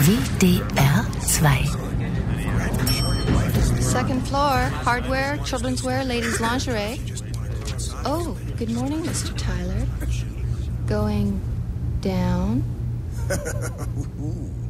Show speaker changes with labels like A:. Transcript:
A: WDR 2.
B: Second floor, hardware, children's wear, ladies' lingerie. Oh, good morning, Mr. Tyler. Going down?